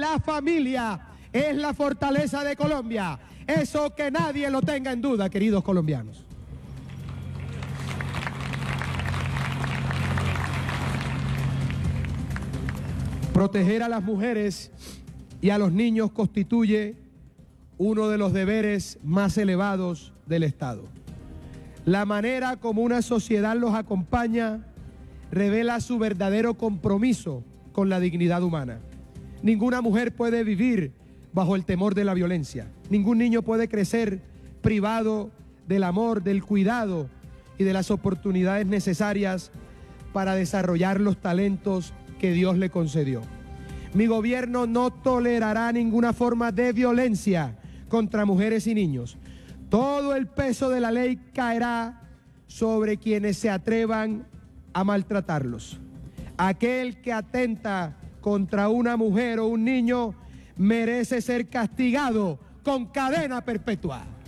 la familia es la fortaleza de Colombia. Eso que nadie lo tenga en duda, queridos colombianos. Proteger a las mujeres y a los niños constituye uno de los deberes más elevados del Estado. La manera como una sociedad los acompaña revela su verdadero compromiso con la dignidad humana. Ninguna mujer puede vivir bajo el temor de la violencia. Ningún niño puede crecer privado del amor, del cuidado y de las oportunidades necesarias para desarrollar los talentos que Dios le concedió. Mi gobierno no tolerará ninguna forma de violencia contra mujeres y niños. Todo el peso de la ley caerá sobre quienes se atrevan a maltratarlos. Aquel que atenta contra una mujer o un niño merece ser castigado con cadena perpetua.